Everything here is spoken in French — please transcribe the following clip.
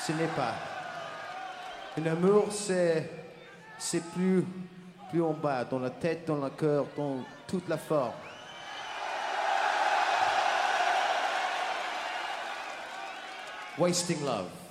ce n'est pas. Un amour, c'est plus en bas, dans la tête, dans le cœur, dans toute la forme. Wasting love.